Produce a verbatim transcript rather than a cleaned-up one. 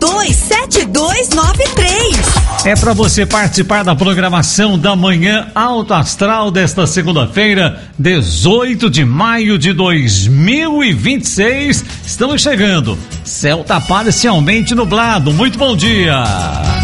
dois sete dois nove três. É para você participar da programação da Manhã Alto Astral desta segunda-feira, dezoito de maio de dois mil e vinte e seis. Estamos chegando. Céu tá parcialmente nublado. Muito bom dia.